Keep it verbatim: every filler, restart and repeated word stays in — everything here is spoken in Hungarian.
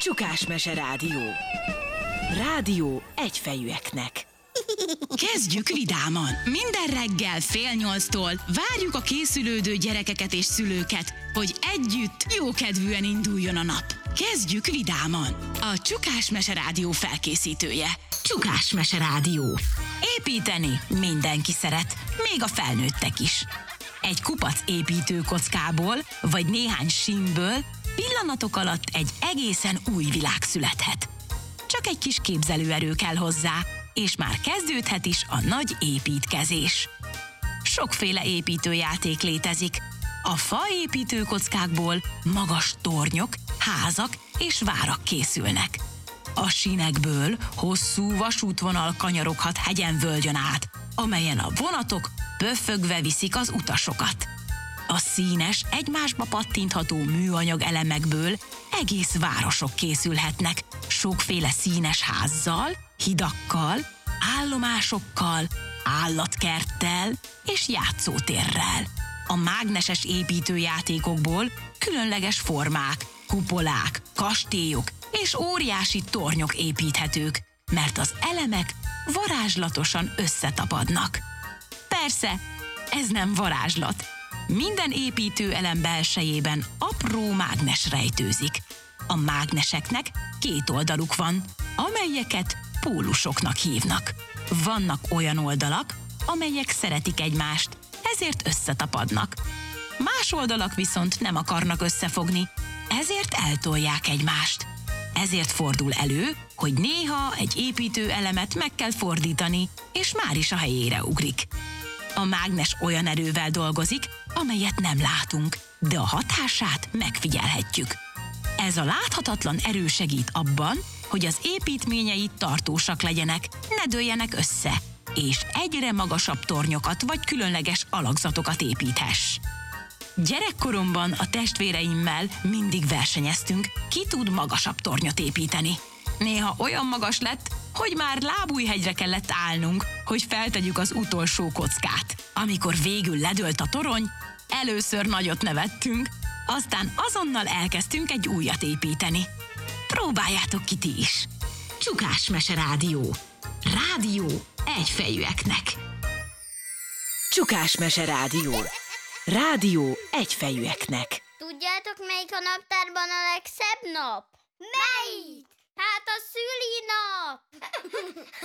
Csukásmese Rádió. Rádió egyfejűeknek. Kezdjük vidáman! Minden reggel fél nyolctól várjuk a készülődő gyerekeket és szülőket, hogy együtt jókedvűen induljon a nap. Kezdjük vidáman! A Csukásmese Rádió felkészítője. Csukásmese Rádió. Építeni mindenki szeret, még a felnőttek is. Egy kupac építőkockából, vagy néhány sínből pillanatok alatt egy egészen új világ születhet. Csak egy kis képzelőerő kell hozzá, és már kezdődhet is a nagy építkezés. Sokféle építőjáték létezik. A faépítőkockákból magas tornyok, házak és várak készülnek. A sínekből hosszú vasútvonal kanyaroghat hegyen-völgyön át, amelyen a vonatok pöffögve viszik az utasokat. A színes, egymásba pattintható műanyag elemekből egész városok készülhetnek, sokféle színes házzal, hidakkal, állomásokkal, állatkerttel és játszótérrel. A mágneses építőjátékokból különleges formák, kupolák, kastélyok és óriási tornyok építhetők, mert az elemek varázslatosan összetapadnak. Persze, ez nem varázslat. Minden építőelem belsejében apró mágnes rejtőzik. A mágneseknek két oldaluk van, amelyeket pólusoknak hívnak. Vannak olyan oldalak, amelyek szeretik egymást, ezért összetapadnak. Más oldalak viszont nem akarnak összefogni, ezért eltolják egymást. Ezért fordul elő, hogy néha egy építőelemet meg kell fordítani, és már is a helyére ugrik. A mágnes olyan erővel dolgozik, amelyet nem látunk, de a hatását megfigyelhetjük. Ez a láthatatlan erő segít abban, hogy az építményei tartósak legyenek, ne dőljenek össze, és egyre magasabb tornyokat vagy különleges alakzatokat építhess. Gyerekkoromban a testvéreimmel mindig versenyeztünk, ki tud magasabb tornyot építeni. Néha olyan magas lett, hogy már lábújhegyre kellett állnunk, hogy feltegyük az utolsó kockát. Amikor végül ledőlt a torony, először nagyot nevettünk, aztán azonnal elkezdtünk egy újat építeni. Próbáljátok ki ti is! Csukásmese Rádió. Rádió egyfejűeknek. Csukásmese Rádió. Rádió egyfejűeknek. Tudjátok, melyik a naptárban a legszebb nap? Melyik? Hát a szülinap!